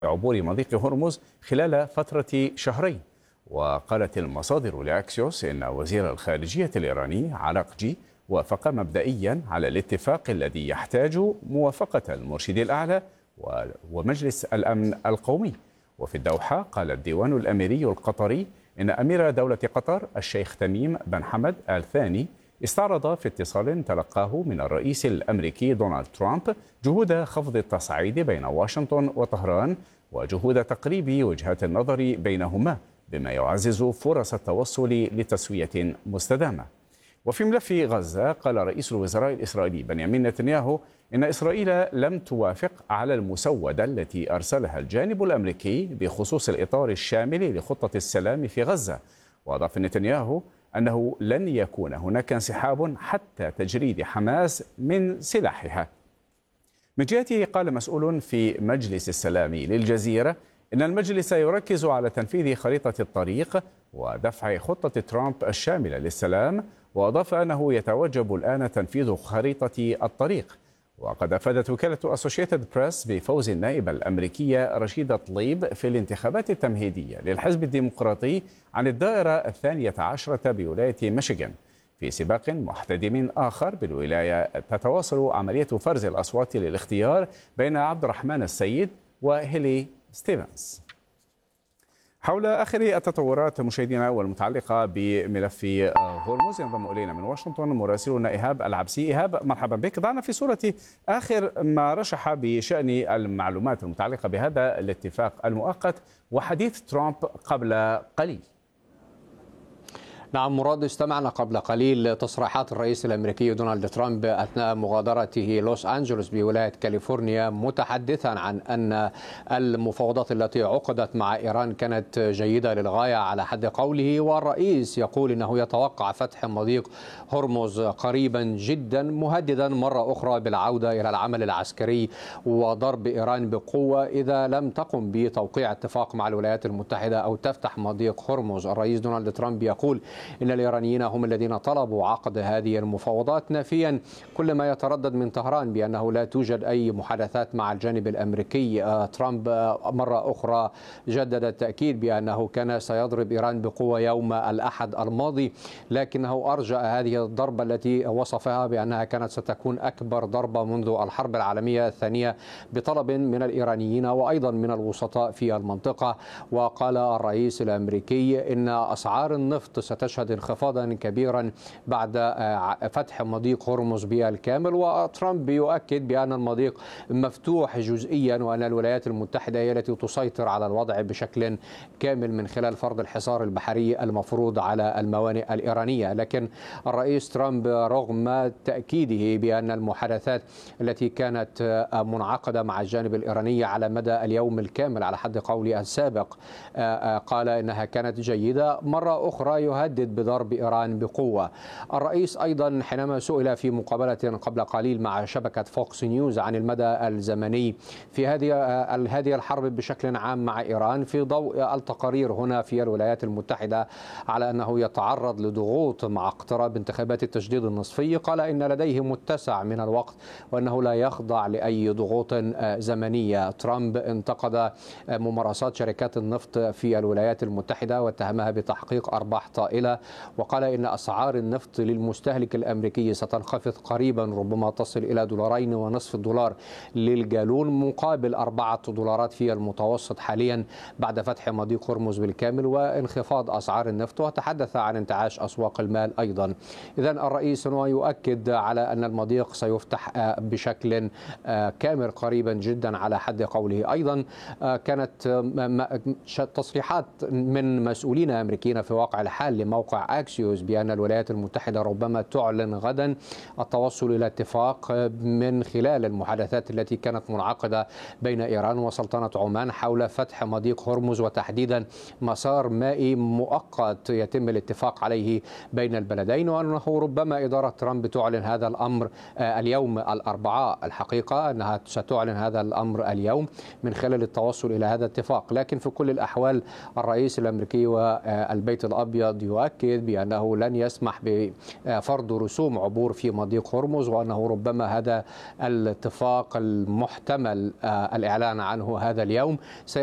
عبور مضيق هرمز خلال فترة شهرين. وقالت المصادر لأكسيوس إن وزير الخارجية الإيراني عراقجي وافق مبدئيا على الاتفاق الذي يحتاج موافقة المرشد الأعلى ومجلس الأمن القومي. وفي الدوحة قال الديوان الأميري القطري إن أمير دولة قطر الشيخ تميم بن حمد آل ثاني استعرض في اتصال تلقاه من الرئيس الأمريكي دونالد ترامب جهود خفض التصعيد بين واشنطن وطهران وجهود تقريب وجهات النظر بينهما، بما يعزز فرص التوصل لتسوية مستدامة. وفي ملف غزة قال رئيس الوزراء الإسرائيلي بنيامين نتنياهو إن إسرائيل لم توافق على المسودة التي أرسلها الجانب الأمريكي بخصوص الإطار الشامل لخطة السلام في غزة. وأضاف نتنياهو أنه لن يكون هناك انسحاب حتى تجريد حماس من سلاحها. من جهته قال مسؤول في مجلس السلام للجزيرة إن المجلس يركز على تنفيذ خريطة الطريق ودفع خطة ترامب الشاملة للسلام، وأضاف أنه يتوجب الآن تنفيذ خريطة الطريق. وقد أفادت وكالة أسوشيتد بريس بفوز النائبة الأمريكية رشيدة طليب في الانتخابات التمهيدية للحزب الديمقراطي عن الدائرة 12 بولاية ميشيغان، في سباق محتدم آخر بالولاية تتواصل عملية فرز الأصوات للاختيار بين عبد الرحمن السيد وهيلي ستيفنز. حول آخر التطورات مشاهدينا والمتعلقة بملف هرمز ينضم إلينا من واشنطن مراسلنا إيهاب العبسي. إيهاب، مرحبا بك. ضعنا في صورة آخر ما رشح بشأن المعلومات المتعلقة بهذا الاتفاق المؤقت وحديث ترامب قبل قليل. نعم مراد، استمعنا قبل قليل تصريحات الرئيس الأمريكي دونالد ترامب أثناء مغادرته لوس أنجلوس بولاية كاليفورنيا، متحدثا عن أن المفاوضات التي عقدت مع إيران كانت جيدة للغاية على حد قوله. والرئيس يقول أنه يتوقع فتح مضيق هرمز قريبا جدا، مهددا مرة أخرى بالعودة إلى العمل العسكري وضرب إيران بقوة إذا لم تقم بتوقيع اتفاق مع الولايات المتحدة أو تفتح مضيق هرمز. الرئيس دونالد ترامب يقول إن الإيرانيين هم الذين طلبوا عقد هذه المفاوضات، نافيا كل ما يتردد من طهران بأنه لا توجد أي محادثات مع الجانب الأمريكي. ترامب مرة أخرى جدد التأكيد بأنه كان سيضرب إيران بقوة يوم الأحد الماضي، لكنه أرجأ هذه الضربة التي وصفها بأنها كانت ستكون أكبر ضربة منذ الحرب العالمية الثانية بطلب من الإيرانيين وأيضا من الوسطاء في المنطقة. وقال الرئيس الأمريكي إن أسعار النفط ستشهد انخفاضا كبيرا بعد فتح مضيق هرمز بالكامل. وترامب يؤكد بأن المضيق مفتوح جزئيا وأن الولايات المتحدة هي التي تسيطر على الوضع بشكل كامل من خلال فرض الحصار البحري المفروض على الموانئ الإيرانية. لكن الرئيس ترامب رغم تأكيده بأن المحادثات التي كانت منعقدة مع الجانب الإيراني على مدى اليوم الكامل على حد قولي السابق قال إنها كانت جيدة، مرة أخرى يهدد بضرب إيران بقوة. الرئيس أيضا حينما سئل في مقابلة قبل قليل مع شبكة فوكس نيوز عن المدى الزمني في هذه الحرب بشكل عام مع إيران في ضوء التقارير هنا في الولايات المتحدة على أنه يتعرض لضغوط مع اقتراب انتخابات التجديد النصفي، قال إن لديه متسع من الوقت وأنه لا يخضع لأي ضغوط زمنية. ترامب انتقد ممارسات شركات النفط في الولايات المتحدة واتهمها بتحقيق أرباح طائلة، وقال إن أسعار النفط للمستهلك الأمريكي ستنخفض قريبا، ربما تصل إلى $2.50 للجالون مقابل $4 في المتوسط حاليا بعد فتح مضيق هرمز بالكامل وانخفاض أسعار النفط. وتحدث عن انتعاش أسواق المال أيضا. إذن الرئيس يؤكد على أن المضيق سيفتح بشكل كامل قريبا جدا على حد قوله. أيضا كانت تصريحات من مسؤولين أمريكيين في واقع الحال لموقع أكسيوس بأن الولايات المتحدة ربما تعلن غدا التوصل إلى اتفاق من خلال المحادثات التي كانت منعقدة بين إيران وسلطنة عمان حول فتح مضيق هرمز وتحديدا مسار مائي مؤقت يتم الاتفاق عليه بين البلدين، وأنه ربما إدارة ترامب تعلن هذا الأمر اليوم الأربعاء. الحقيقة أنها ستعلن هذا الأمر اليوم من خلال التوصل إلى هذا الاتفاق، لكن في كل الأحوال الرئيس الأمريكي والبيت الأبيض يؤكد بأنه لن يسمح بفرض رسوم عبور في مضيق هرمز، وأنه ربما هذا الاتفاق المحتمل الإعلان عنه هذا اليوم